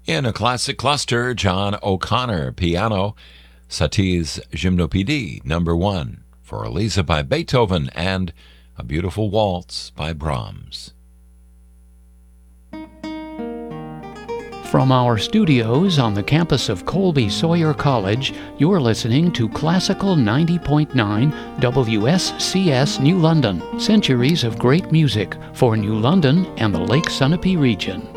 In a classic cluster, John O'Connor, piano, Satie's Gymnopédie, number 1, for Elisa by Beethoven, and A Beautiful Waltz by Brahms. From our studios on the campus of Colby Sawyer College, you're listening to Classical 90.9 WSCS New London, centuries of great music for New London and the Lake Sunapee region.